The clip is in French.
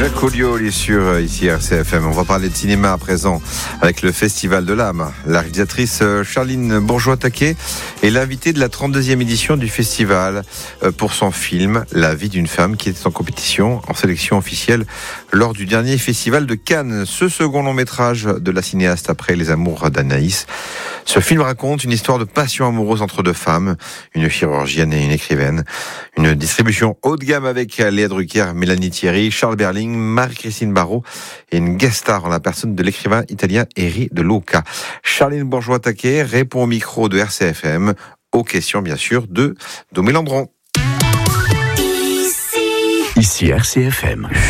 Giacoglioli sur ici RCFM. On va parler de cinéma à présent avec le Festival de l'âme. La réalisatrice Charline Bourgeois-Taquet est l'invitée de la 32e édition du festival pour son film La vie d'une femme qui était en compétition, en sélection officielle lors du dernier festival de Cannes. Ce second long métrage de la cinéaste après Les Amours d'Anaïs. Ce film raconte une histoire de passion amoureuse entre deux femmes, une chirurgienne et une écrivaine. Une distribution haut de gamme avec Léa Drucker, Mélanie Thierry, Charles Berling, Marie-Christine Barrault et une guest star en la personne de l'écrivain italien Eri de Luca. Charline Bourgeois-Taquet répond au micro de RCFM aux questions bien sûr de Domé Landron. Ici RCFM.